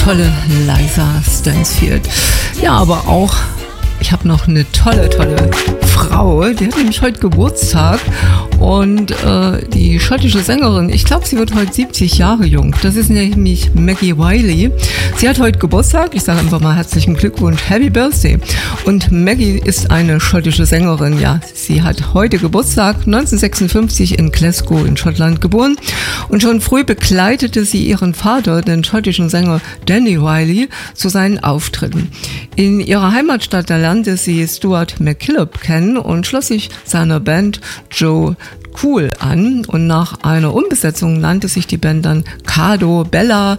tolle Liza Stansfield. Ja, aber auch, ich habe noch eine tolle Frau, die hat nämlich heute Geburtstag und die schottische Sängerin, ich glaube, sie wird heute 70 Jahre jung. Das ist nämlich Maggie Wiley. Sie hat heute Geburtstag, ich sage einfach mal herzlichen Glückwunsch, Happy Birthday. Und Maggie ist eine schottische Sängerin, ja, sie hat heute Geburtstag, 1956 in Glasgow in Schottland geboren und schon früh begleitete sie ihren Vater, den schottischen Sänger Danny Wiley, zu seinen Auftritten. In ihrer Heimatstadt, da lernte sie Stuart McKillop kennen und schloss sich seiner Band Joe Cool an und nach einer Umbesetzung nannte sich die Band dann Cado Belle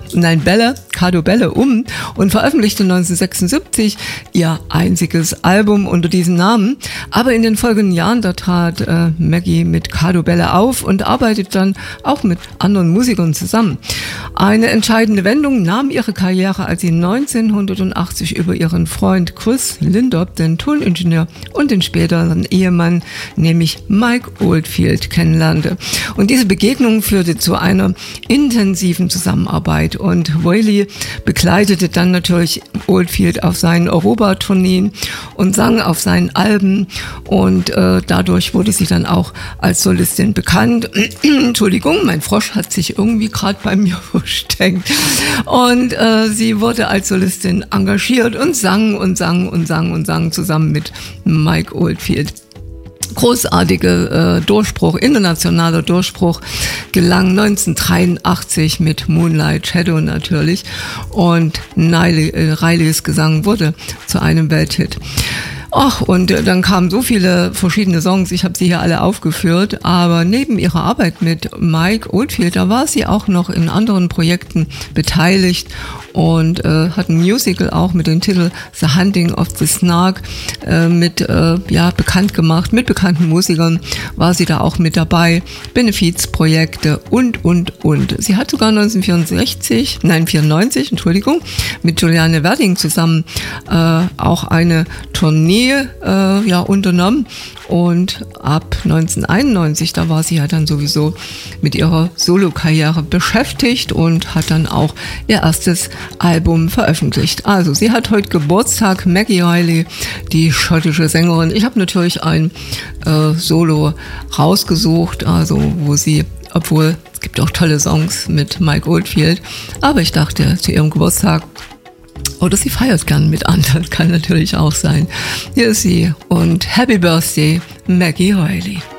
um und veröffentlichte 1976 ihr einziges Album unter diesem Namen. Aber in den folgenden Jahren, da trat Maggie mit Cado Belle auf und arbeitet dann auch mit anderen Musikern zusammen. Eine entscheidende Wendung nahm ihre Karriere, als sie 1980 über ihren Freund Chris Lindop, den Toningenieur und den späteren Ehemann, nämlich Mike Oldfield, kennenlernte. Und diese Begegnung führte zu einer intensiven Zusammenarbeit und Wiley begleitete dann natürlich Oldfield auf seinen Europa-Tourneen und sang auf seinen Alben und dadurch wurde sie dann auch als Solistin bekannt. Entschuldigung, mein Frosch hat sich irgendwie gerade bei mir versteckt. Und sie wurde als Solistin engagiert und sang zusammen mit Mike Oldfield. Großartiger internationaler Durchbruch gelang 1983 mit Moonlight Shadow natürlich und Rileys Gesang wurde zu einem Welthit. Ach, und dann kamen so viele verschiedene Songs, ich habe sie hier alle aufgeführt, aber neben ihrer Arbeit mit Mike Oldfield, da war sie auch noch in anderen Projekten beteiligt und hat ein Musical auch mit dem Titel The Hunting of the Snark bekannt gemacht. Mit bekannten Musikern war sie da auch mit dabei, Benefizprojekte und. Sie hat sogar 94 mit Juliane Werding zusammen auch eine Tournee unternommen und ab 1991, da war sie ja dann sowieso mit ihrer Solokarriere beschäftigt und hat dann auch ihr erstes Album veröffentlicht. Also sie hat heute Geburtstag, Maggie Wiley, die schottische Sängerin. Ich habe natürlich ein Solo rausgesucht, also wo sie, obwohl es gibt auch tolle Songs mit Mike Oldfield, aber ich dachte zu ihrem Geburtstag, oder sie feiert gern mit anderen, kann natürlich auch sein. Hier ist sie und Happy Birthday, Maggie Wiley.